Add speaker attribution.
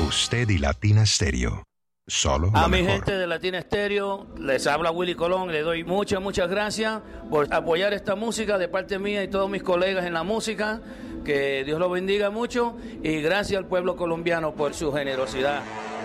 Speaker 1: usted y Latina Stereo. Solo
Speaker 2: a
Speaker 1: lo
Speaker 2: mi
Speaker 1: mejor.
Speaker 2: gente de Latina Stereo, les habla Willy Colón, le doy muchas gracias por apoyar esta música de parte mía y todos mis colegas en la música, que Dios los bendiga mucho y gracias al pueblo colombiano por su generosidad.